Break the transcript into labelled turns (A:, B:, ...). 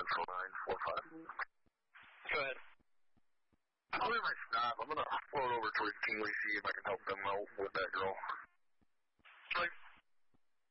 A: Central 945.
B: Go ahead.
A: I'll be my stop. I'm going to float over towards Tingley, see if I can help them out with that girl.